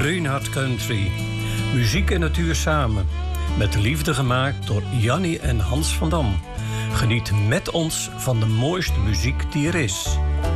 Reinhard Country. Muziek en natuur samen. Met liefde gemaakt door Jannie en Hans van Dam. Geniet met ons van de mooiste muziek die er is.